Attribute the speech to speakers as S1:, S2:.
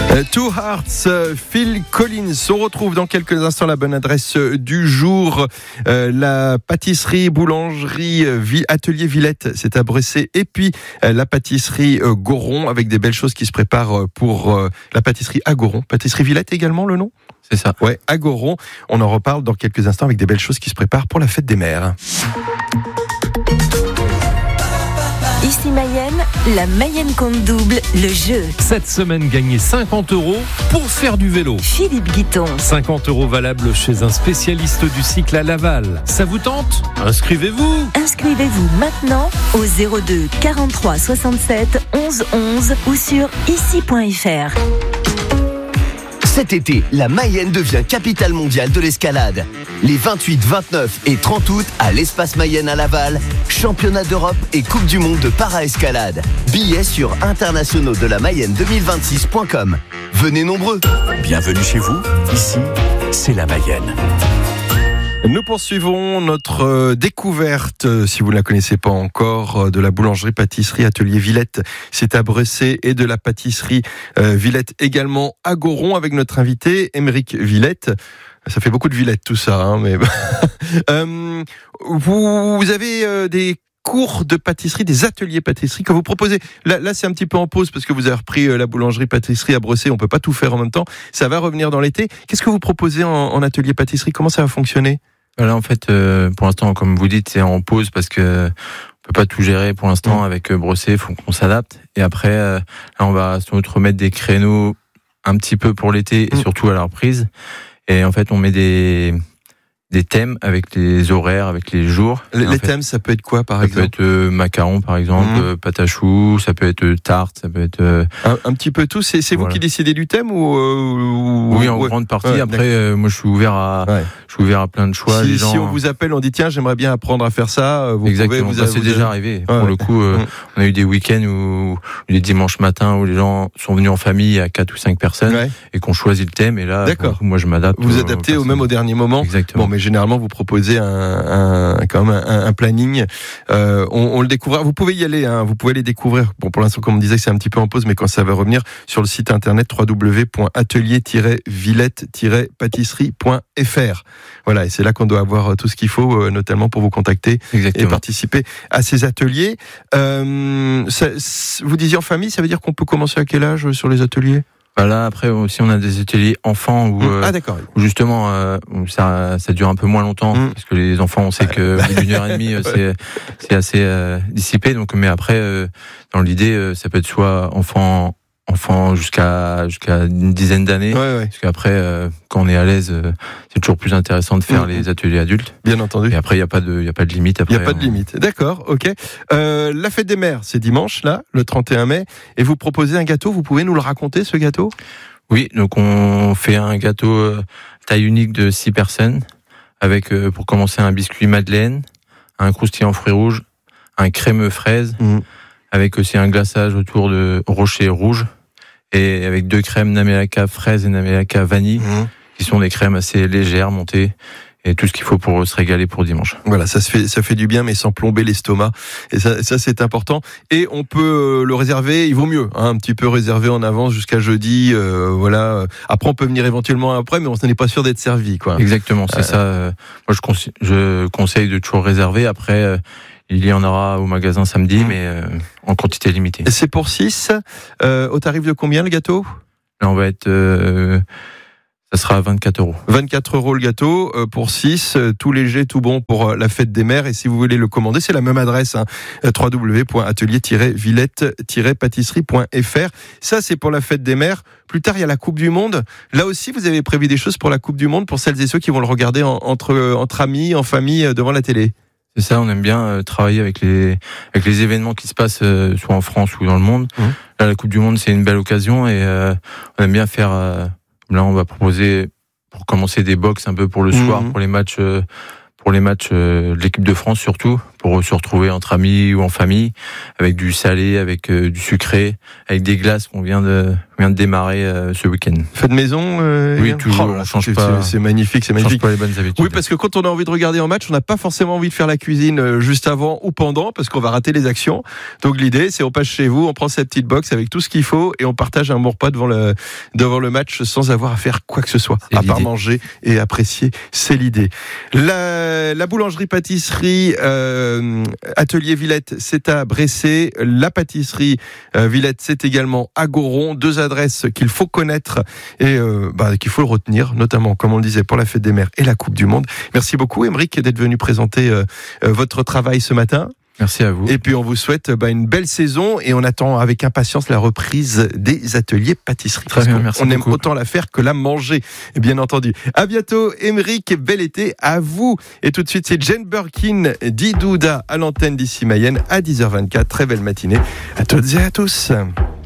S1: Two Hearts, Phil Collins. On retrouve dans quelques instants la bonne adresse du jour. La pâtisserie, boulangerie, atelier Villette, c'est à Bressay. Et puis la pâtisserie Goron, avec des belles choses qui se préparent pour la pâtisserie à Goron. Pâtisserie Villette également, le nom ?
S2: C'est ça.
S1: Ouais, à Goron. On en reparle dans quelques instants avec des belles choses qui se préparent pour la fête des mères.
S3: Ici Mayenne, la Mayenne compte double, le jeu.
S2: Cette semaine, gagnez 50 € pour faire du vélo.
S3: Philippe Guiton.
S2: 50 € valables chez un spécialiste du cycle à Laval. Ça vous tente ? Inscrivez-vous.
S3: Inscrivez-vous maintenant au 02 43 67 11 11 ou sur ici.fr.
S4: Cet été, la Mayenne devient capitale mondiale de l'escalade. Les 28, 29 et 30 août à l'Espace Mayenne à Laval, championnat d'Europe et Coupe du Monde de para-escalade. Billets sur internationauxdelamayenne2026.com. Venez nombreux.
S5: Bienvenue chez vous, ici, c'est la Mayenne.
S1: Nous poursuivons notre découverte, si vous ne la connaissez pas encore, de la boulangerie-pâtisserie Atelier Villette, c'est à Bressay, et de la pâtisserie Villette également à Goron, avec notre invité Aymeric Villette. Ça fait beaucoup de Villette tout ça, hein, mais vous avez des cours de pâtisserie, des ateliers pâtisserie que vous proposez. Là, c'est un petit peu en pause parce que vous avez repris la boulangerie-pâtisserie à Bressay. On peut pas tout faire en même temps. Ça va revenir dans l'été. Qu'est-ce que vous proposez en atelier pâtisserie ? Comment ça va fonctionner ?
S2: Là, en fait, pour l'instant, comme vous dites, c'est en pause parce que on peut pas tout gérer pour l'instant avec Bressay. Il faut qu'on s'adapte. Et après, là, on va sans doute remettre des créneaux un petit peu pour l'été et surtout à la reprise. Et en fait, on met des thèmes avec les horaires, avec les jours.
S1: Les thèmes, ça peut être quoi, par exemple ?
S2: Ça peut être macaron, par exemple, pâte à choux, ça peut être tarte, ça peut être...
S1: Un petit peu tout. C'est
S2: voilà.
S1: Vous qui décidez du thème ou...
S2: Oui, en grande partie. Ouais, après, moi, je suis ouvert à plein de choix.
S1: Si on vous appelle, on dit tiens, j'aimerais bien apprendre à faire ça.
S2: Exactement. C'est déjà arrivé. Pour le coup, on a eu des week-ends ou des dimanches matins où les gens sont venus en famille à 4 ou 5 personnes et qu'on choisit le thème. Et là, moi, je m'adapte.
S1: Vous adaptez même au dernier moment.
S2: Exactement.
S1: Bon, mais généralement, vous proposez quand même un planning. On le découvrira. Vous pouvez y aller. Vous pouvez les découvrir. Bon, pour l'instant, comme on disait, c'est un petit peu en pause, mais quand ça va revenir sur le site internet www.atelier-villette-pâtisserie.fr. Voilà, et c'est là qu'on doit avoir tout ce qu'il faut, notamment pour vous contacter et participer à ces ateliers. Vous disiez en famille, ça veut dire qu'on peut commencer à quel âge sur les ateliers ?
S2: Là, après aussi, on a des ateliers enfants où justement ça dure un peu moins longtemps parce que les enfants, on sait que d'une heure et demie, c'est assez dissipé. Donc, mais après, dans l'idée, ça peut être soit enfant jusqu'à une dizaine d'années. Parce qu'après, quand on est à l'aise, c'est toujours plus intéressant de faire les ateliers adultes.
S1: Bien entendu.
S2: Et après, il y a pas de limite.
S1: Il y a pas de limite. D'accord, ok. La fête des mères, c'est dimanche, là, le 31 mai. Et vous proposez un gâteau. Vous pouvez nous le raconter, ce gâteau ?
S2: Oui, donc on fait un gâteau taille unique de 6 personnes, avec pour commencer un biscuit madeleine, un croustillant fruits rouges, un crémeux fraise, avec aussi un glaçage autour de rocher rouge, et avec 2 crèmes Namelaka fraise et Namelaka vanille, qui sont des crèmes assez légères, montées, et tout ce qu'il faut pour se régaler pour dimanche.
S1: Voilà, ça fait du bien, mais sans plomber l'estomac. Et ça c'est important. Et on peut le réserver, il vaut mieux, un petit peu réserver en avance jusqu'à jeudi, voilà. Après, on peut venir éventuellement après, mais on n'est pas sûr d'être servi, quoi.
S2: Exactement, c'est ça. Moi, je conseille de toujours réserver. Après, il y en aura au magasin samedi, mais en quantité limitée.
S1: Et c'est pour 6. Au tarif de combien, le gâteau ?
S2: Là, on va être... ça sera 24 €. 24
S1: € le gâteau pour 6, tout léger, tout bon pour la fête des mères. Et si vous voulez le commander, c'est la même adresse, www.atelier-villette-pâtisserie.fr. Ça, c'est pour la fête des mères. Plus tard, il y a la Coupe du Monde. Là aussi, vous avez prévu des choses pour la Coupe du Monde, pour celles et ceux qui vont le regarder entre amis, en famille, devant la télé.
S2: C'est ça, on aime bien travailler avec les événements qui se passent soit en France ou dans le monde. Là, la Coupe du Monde, c'est une belle occasion et on aime bien faire... Là, on va proposer, pour commencer, des box un peu pour le soir, pour les matchs de l'équipe de France surtout, pour se retrouver entre amis ou en famille, avec du salé, avec du sucré, avec des glaces qu'on vient de démarrer ce week-end.
S1: Fait de maison
S2: Oui, toujours, on change pas.
S1: C'est magnifique, c'est magnifique.
S2: Change pas les bonnes habitudes.
S1: Oui, parce que quand on a envie de regarder un match, on n'a pas forcément envie de faire la cuisine juste avant ou pendant, parce qu'on va rater les actions. Donc l'idée, c'est on passe chez vous, on prend sa petite box avec tout ce qu'il faut et on partage un bon repas devant le match sans avoir à faire quoi que ce soit, à part manger et apprécier. C'est l'idée. La boulangerie-pâtisserie Atelier Villette, c'est à Bressé. La pâtisserie Villette, c'est également à Goron. 2 adresses qu'il faut connaître et qu'il faut le retenir, notamment, comme on le disait, pour la Fête des Mères et la Coupe du Monde. Merci beaucoup, Aymeric, d'être venu présenter votre travail ce matin.
S2: Merci à vous.
S1: Et puis on vous souhaite une belle saison et on attend avec impatience la reprise des ateliers pâtisserie.
S2: Très bien, merci
S1: on
S2: beaucoup.
S1: aime autant la faire que la manger, bien entendu. À bientôt, Aymeric, et bel été à vous. Et tout de suite, c'est Jane Birkin, Didouda à l'antenne d'ici Mayenne à 10h24. Très belle matinée à toutes et à tous.